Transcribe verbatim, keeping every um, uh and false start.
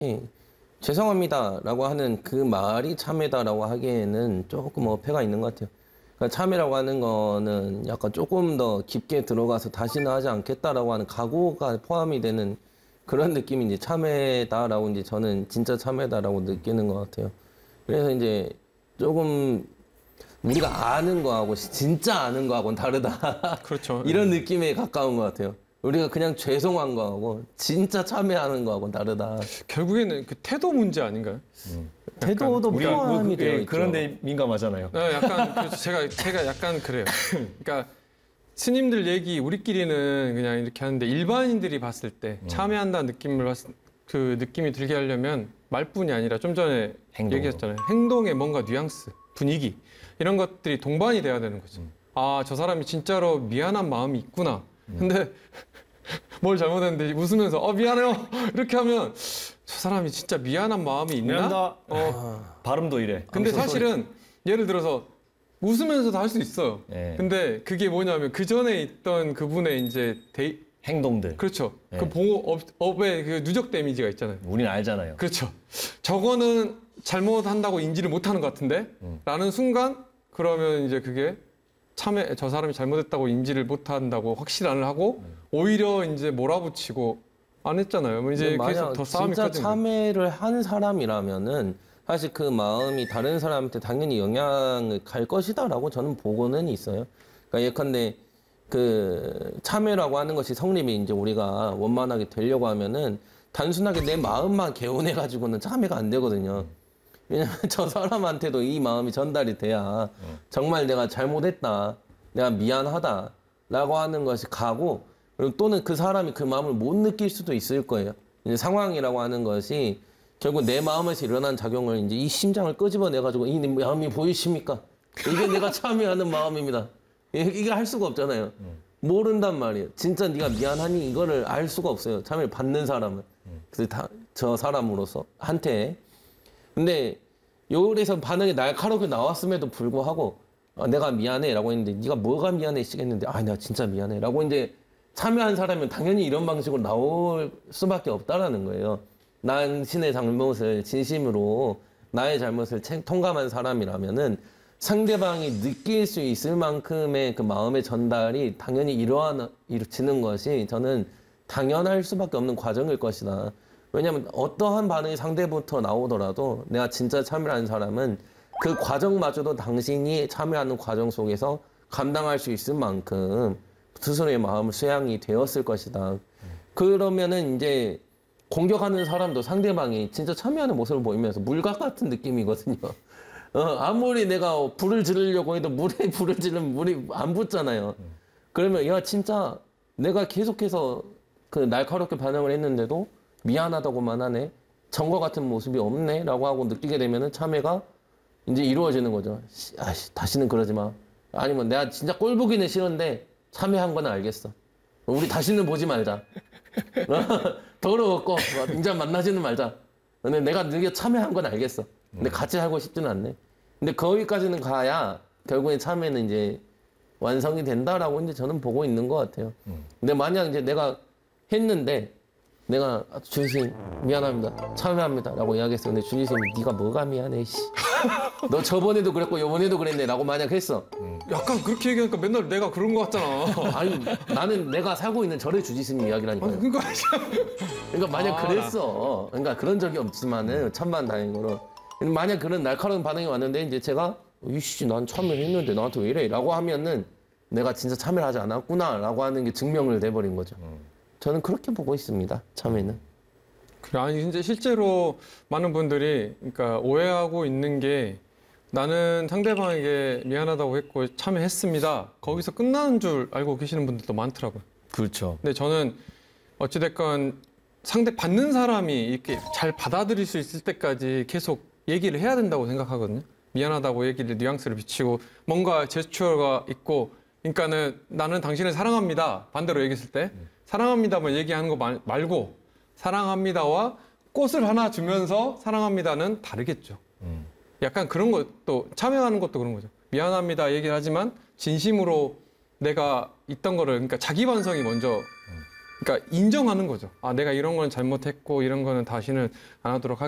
죄송합니다라고 하는 그 말이 참회다라고 하기에는 조금 어폐가 있는 것 같아요. 그러니까 참회라고 하는 거는 약간 조금 더 깊게 들어가서 다시는 하지 않겠다라고 하는 각오가 포함이 되는 그런 느낌이 이제 참회다라고 이제 저는 진짜 참회다라고 느끼는 것 같아요. 그래서 이제 조금 우리가 아는 거하고 진짜 아는 거하고는 다르다. 그렇죠. 이런 느낌에 가까운 것 같아요. 우리가 그냥 죄송한 거하고 진짜 참회하는 거하고는 다르다. 결국에는 그 태도 문제 아닌가요? 음. 태도도 우리가 뭐 포함이 그, 되어 예, 있죠. 그런데 민감하잖아요. 네, 약간 그래서 제가 제가 약간 그래요. 그러니까 스님들 얘기 우리끼리는 그냥 이렇게 하는데 일반인들이 봤을 때 참회한다는 느낌을 봤을, 그 느낌이 들게 하려면 말뿐이 아니라 좀 전에 행동으로. 얘기했잖아요. 행동에 뭔가 뉘앙스, 분위기 이런 것들이 동반이 돼야 되는 거죠. 음. 아, 저 사람이 진짜로 미안한 마음이 있구나. 근데 뭘 잘못했는데 웃으면서 어 미안해요 이렇게 하면 저 사람이 진짜 미안한 마음이 있나? 미안하다. 어. 발음도 이래. 근데 사실은 예를 들어서 웃으면서도 할 수 있어요. 예. 근데 그게 뭐냐면 그 전에 있던 그분의 이제 데 행동들. 그렇죠. 예. 그 보호 업, 업의 그 누적 데미지가 있잖아요. 우리는 알잖아요. 그렇죠. 저거는 잘못한다고 인지를 못하는 것 같은데? 음. 라는 순간 그러면 이제 그게 참에 저 사람이 잘못했다고 인지를 못한다고 확실안을 하고 오히려 이제 몰아붙이고 안 했잖아요. 뭐 이제 만약 계속 더 싸움이 진짜 커지는 거예요. 참회를 한 사람이라면은 사실 그 마음이 다른 사람한테 당연히 영향을 갈 것이다라고 저는 보고는 있어요. 그러니까 예컨대 그 참회라고 하는 것이 성립이 이제 우리가 원만하게 되려고 하면은 단순하게 내 마음만 개운해 가지고는 참회가 안 되거든요. 왜냐면 저 사람한테도 이 마음이 전달이 돼야 정말 내가 잘못했다, 내가 미안하다라고 하는 것이 가고, 그리고 또는 그 사람이 그 마음을 못 느낄 수도 있을 거예요. 이제 상황이라고 하는 것이 결국 내 마음에서 일어난 작용을 이제 이 심장을 끄집어내 가지고 이 마음이 보이십니까? 이게 내가 참여하는 마음입니다. 이게 할 수가 없잖아요. 모른단 말이에요. 진짜 네가 미안하니 이거를 알 수가 없어요. 참여를 받는 사람은. 그래서 다, 저 사람으로서 한테. 근데 요래서 반응이 날카롭게 나왔음에도 불구하고 아, 내가 미안해라고 했는데 네가 뭐가 미안해 시겠는데 아 내가 진짜 미안해라고 이제 참여한 사람은 당연히 이런 방식으로 나올 수밖에 없다라는 거예요. 당신의 잘못을 진심으로 나의 잘못을 통감한 사람이라면은 상대방이 느낄 수 있을 만큼의 그 마음의 전달이 당연히 이루어지는 것이 저는 당연할 수밖에 없는 과정일 것이다. 왜냐하면 어떠한 반응이 상대부터 나오더라도 내가 진짜 참여하는 사람은 그 과정마저도 당신이 참여하는 과정 속에서 감당할 수 있을 만큼 스스로의 마음을 수양이 되었을 것이다. 그러면은 이제 공격하는 사람도 상대방이 진짜 참여하는 모습을 보이면서 물각 같은 느낌이거든요. 어, 아무리 내가 불을 지르려고 해도 물에 불을 지르면 물이 안 붙잖아요. 그러면 야 진짜 내가 계속해서 그 날카롭게 반응을 했는데도 미안하다고만 하네, 전과 같은 모습이 없네 라고 하고 느끼게 되면은 참회가 이제 이루어지는 거죠. 아씨 다시는 그러지 마. 아니면 내가 진짜 꼴 보기는 싫은데 참회한 건 알겠어. 우리 다시는 보지 말자. 더러웠고 인자 만나지는 말자. 근데 내가 네가 참회한 건 알겠어. 근데 같이 살고 싶지는 않네. 근데 거기까지는 가야 결국엔 참회는 이제 완성이 된다라고 이제 저는 보고 있는 것 같아요. 근데 만약 이제 내가 했는데 내가 주님 미안합니다, 참회합니다 라고 이야기했어. 근데 주님이 네가 뭐가 미안해 씨. 너 저번에도 그랬고 요번에도 그랬네 라고 만약 했어. 약간 그렇게 얘기하니까 맨날 내가 그런 거 같잖아. 아니 나는 내가 살고 있는 절의 주지스님 이야기라니까요. 그러니까 그러니까 만약 아, 그랬어. 그러니까 그런 적이 없지만은 천만 다행으로. 만약 그런 날카로운 반응이 왔는데 이제 제가 이씨 난 참여했는데 나한테 왜 이래 라고 하면은 내가 진짜 참여를 하지 않았구나 라고 하는 게 증명을 돼버린 거죠. 저는 그렇게 보고 있습니다. 참여는. 그래, 아니 이제 실제로 많은 분들이 그러니까 오해하고 있는 게 나는 상대방에게 미안하다고 했고 참여했습니다. 거기서 끝나는 줄 알고 계시는 분들도 많더라고요. 그렇죠. 근데 저는 어찌됐건 상대 받는 사람이 이렇게 잘 받아들일 수 있을 때까지 계속 얘기를 해야 된다고 생각하거든요. 미안하다고 얘기를 뉘앙스를 비치고 뭔가 제스처가 있고, 그러니까는 나는 당신을 사랑합니다. 반대로 얘기했을 때 사랑합니다만 얘기하는 거 말, 말고 사랑합니다와 꽃을 하나 주면서 사랑합니다는 다르겠죠. 음. 약간 그런 것도 참여하는 것도 그런 거죠. 미안합니다 얘기를 하지만 진심으로 내가 있던 거를, 그러니까 자기 반성이 먼저 그러니까 인정하는 거죠. 아, 내가 이런 건 잘못했고 이런 거는 다시는 안 하도록